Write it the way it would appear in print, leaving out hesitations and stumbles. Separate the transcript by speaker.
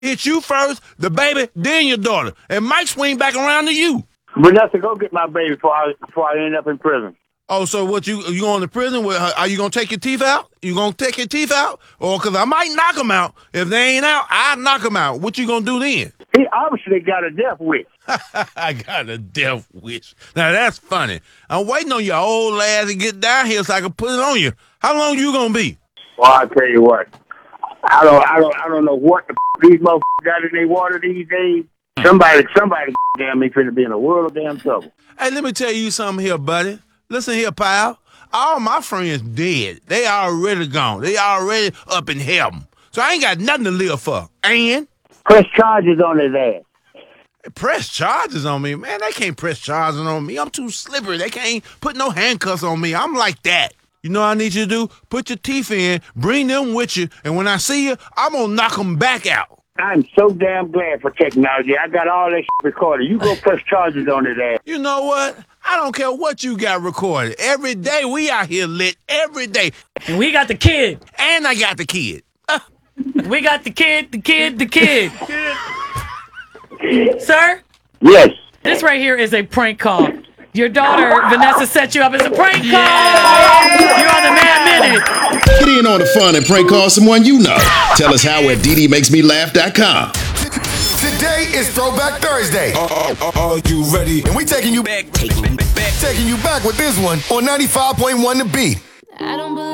Speaker 1: Hit you first, the baby, then your daughter. And might swing back around to you.
Speaker 2: Vanessa, go get my baby before I end up in prison.
Speaker 1: Oh, so what you going to prison with? Are you gonna take your teeth out? You gonna take your teeth out? Or because I might knock them out. If they ain't out, I knock them out. What you gonna do then?
Speaker 2: He obviously got a death wish.
Speaker 1: I got a death wish. Now that's funny. I'm waiting on your old ass to get down here so I can put it on you. How long you gonna be?
Speaker 2: Well, I tell you what, I don't know what these motherfuckers got in their water these days. Somebody, damn me, finna be in a world of damn trouble.
Speaker 1: Hey, let me tell you something here, buddy. Listen here, pal. All my friends dead. They already gone. They already up in heaven. So I ain't got nothing to live for. And
Speaker 2: Press charges on his ass.
Speaker 1: press charges on me? Man, they can't press charges on me. I'm too slippery. They can't put no handcuffs on me. I'm like that. You know what I need you to do? Put your teeth in, bring them with you, and when I see you, I'm going to knock them back out.
Speaker 2: I'm so damn glad for technology. I got all that shit recorded. You go press charges on his ass.
Speaker 1: You know what? I don't care what you got recorded. Every day we out here lit. Every day.
Speaker 3: And we got the kid.
Speaker 1: And I got the kid.
Speaker 3: We got the kid. Sir,
Speaker 2: Yes.
Speaker 3: this right here is a prank call. Your daughter, Vanessa, set you up as a prank call. You're on the Mad Minute.
Speaker 4: Get in on the fun and prank call someone you know. Tell us how at DDMakesMeLaugh.com.
Speaker 5: Today is Throwback Thursday.
Speaker 6: Are you ready?
Speaker 5: And we taking you back with this one on 95.1 The Beat.
Speaker 7: I don't believe